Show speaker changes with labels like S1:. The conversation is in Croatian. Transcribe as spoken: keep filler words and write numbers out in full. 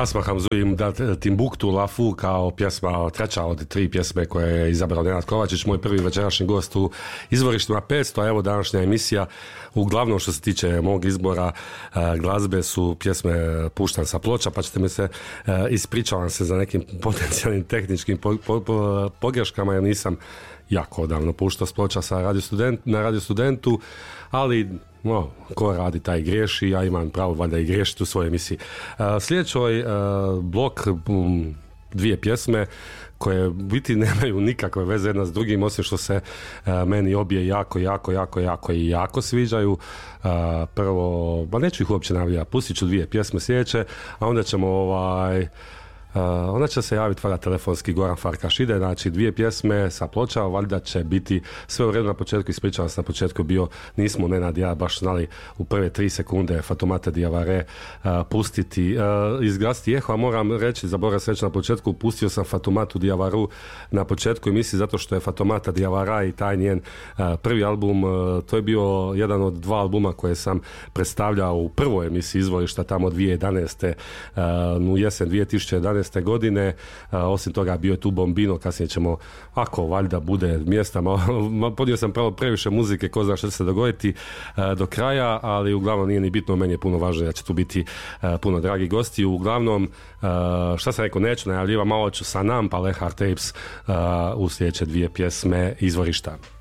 S1: Asma Hamzuim da Timbuktu Lafu kao pjesma, treća od tri pjesme koje je izabrao Nenad Kovačić, moj prvi večerašnji gost u Izvorištima petsto, a evo današnja emisija uglavnom što se tiče mog izbora glazbe su pjesme puštan sa ploča, pa ćete mi se ispričavam se za nekim potencijalnim tehničkim po, po, po, pogreškama jer nisam jako odavno puštao s ploča sa radio student, na Radio Studentu, ali no, ko radi taj griješi, ja imam pravo valjda i griješiti u svojoj emisiji. Uh, sljedećoj uh, blok um, dvije pjesme koje u biti nemaju nikakve veze jedna s drugim, osim što se uh, meni obje jako, jako, jako, jako i jako sviđaju. Uh, prvo, ba neću ih uopće navijati, pustit ću dvije pjesme sljedeće, a onda ćemo ovaj Uh, onda će se javiti valjda telefonski Goran Farkaš. Ide, znači dvije pjesme sa ploča, valjda će biti sve u redu na početku, ispričavam se na početku bio, nismo Nenad ja baš znali u prve tri sekunde Fatoumata Diawara uh, pustiti, uh, izglasiti eho, a moram reći, zaboravim se reći na početku, pustio sam Fatoumatu Diawaru na početku emisije zato što je Fatoumata Diawara i taj njen uh, prvi album, uh, to je bio jedan od dva albuma koje sam predstavljao u prvoj emisiji Izvorišta tamo dvije tisuće jedanaeste uh, u jesen dvije tisuće jedanaeste godine, a, osim toga bio je tu Bombino, kasnije ćemo, ako valjda bude mjesta, podnio sam pravo previše muzike, ko zna što će se dogoditi a, do kraja, ali uglavnom nije ni bitno, meni je puno važno da će tu biti a, puno dragi gosti, uglavnom a, šta sam rekao, neću najavljiva, malo ću sa nam pa Lehar Tapes a, u sljedeće dvije pjesme Izvorišta.